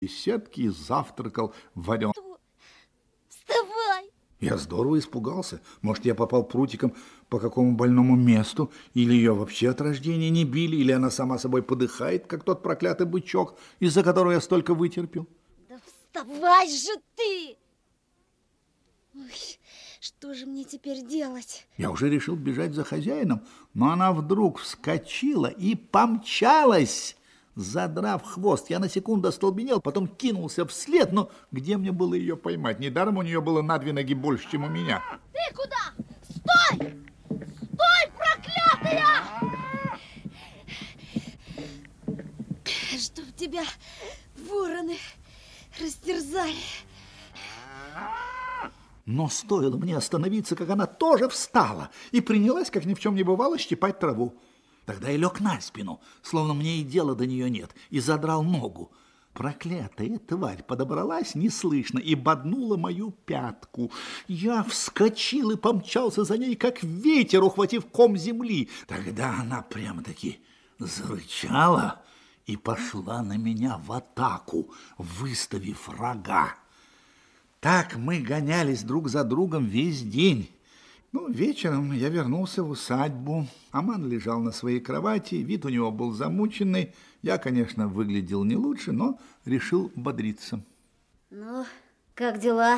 беседки и завтракал вареным. Вставай! Я здорово испугался. Может, я попал прутиком по какому больному месту, или ее вообще от рождения не били, или она сама собой подыхает, как тот проклятый бычок, из-за которого я столько вытерпел. Да вставай же ты! Ой, что же мне теперь делать? Я уже решил бежать за хозяином, но она вдруг вскочила и помчалась, задрав хвост. Я на секунду остолбенел, потом кинулся вслед, но где мне было ее поймать? Недаром у нее было на 2 ноги больше, чем у меня. Ты куда? Стой! Стой, проклятая! Чтоб тебя вороны растерзали. Но стоило мне остановиться, как она тоже встала и принялась, как ни в чем не бывало, щипать траву. Тогда я лег на спину, словно мне и дела до нее нет, и задрал ногу. Проклятая тварь подобралась неслышно и боднула мою пятку. Я вскочил и помчался за ней, как ветер, ухватив ком земли. Тогда она прямо-таки зарычала и пошла на меня в атаку, выставив рога. Так мы гонялись друг за другом весь день. Вечером я вернулся в усадьбу. Аман лежал на своей кровати, вид у него был замученный. Я, конечно, выглядел не лучше, но решил бодриться. Ну, как дела?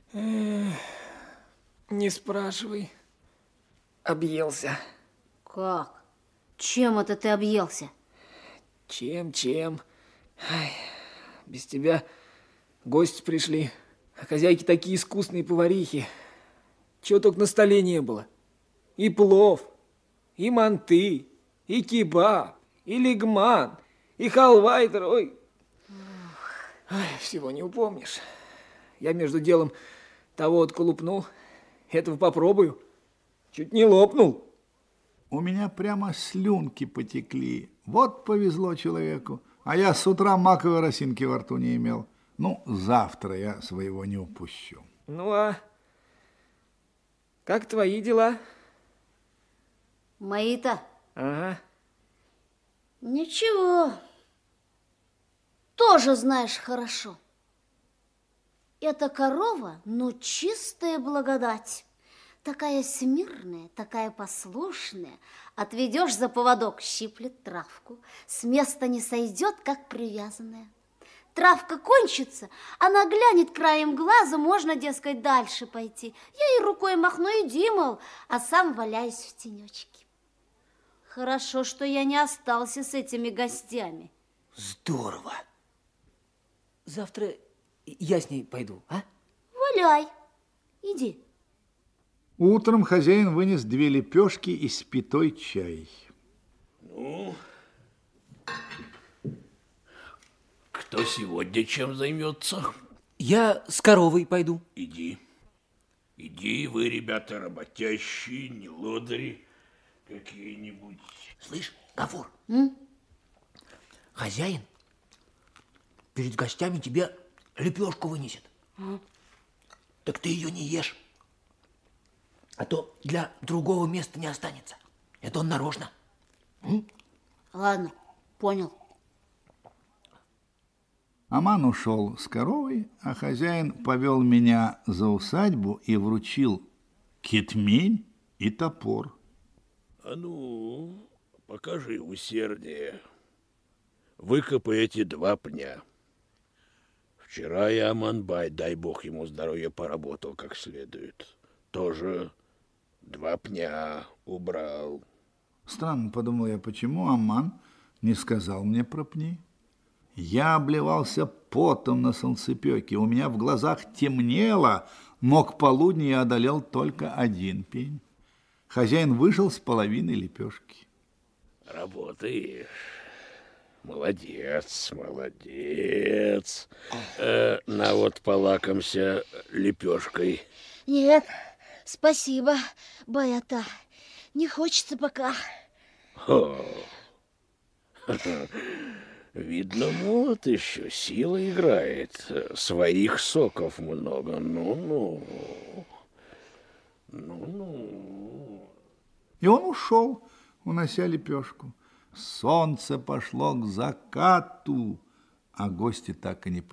Не спрашивай. Объелся. Как? Чем это ты объелся? Чем? Ай, без тебя гости пришли. А хозяйки такие искусные поварихи. Чего только на столе не было. И плов, и манты, и кебаб, и легман, и халва, и ой. Ай, всего не упомнишь. Я между делом того отколупнул, этого попробую. Чуть не лопнул. У меня прямо слюнки потекли. Вот повезло человеку. А я с утра маковой росинки во рту не имел. Завтра я своего не упущу. Ну, а как твои дела? Мои-то? Ага. Ничего. Тоже знаешь хорошо. Эта корова, чистая благодать. Такая смирная, такая послушная. Отведешь за поводок, щиплет травку. С места не сойдет, как привязанная. Травка кончится, она глянет краем глаза, можно, дескать, дальше пойти. Я ей рукой махну, иди, мол, а сам валяюсь в тенечке. Хорошо, что я не остался с этими гостями. Здорово. Завтра я с ней пойду, а? Валяй, иди. Утром хозяин вынес 2 лепешки и спитой чай. Ну, кто сегодня чем займется? Я с коровой пойду. Иди. Иди, вы, ребята, работящие, не лодыри какие-нибудь. Слышь, Гафур, хозяин перед гостями тебе лепешку вынесет. Так ты ее не ешь, а то для другого места не останется. Это он нарочно. Ладно, понял. Аман ушел с коровой, а хозяин повел меня за усадьбу и вручил кетмень и топор. А ну, покажи усердие. Выкопай эти 2 пня. Вчера я Аманбай, дай бог ему здоровья, поработал как следует. Тоже 2 пня убрал. Странно, подумал я, почему Аман не сказал мне про пни? Я обливался потом на солнцепёке, у меня в глазах темнело, но к полудню я одолел только 1 пень. Хозяин вышел с половиной лепешки. Работаешь. Молодец. На вот полакомься лепешкой. Нет, спасибо, Баята. Не хочется пока. Видно, молод еще, сила играет. Своих соков много. Ну. И он ушел, унося лепешку. Солнце пошло к закату, а гости так и не появились.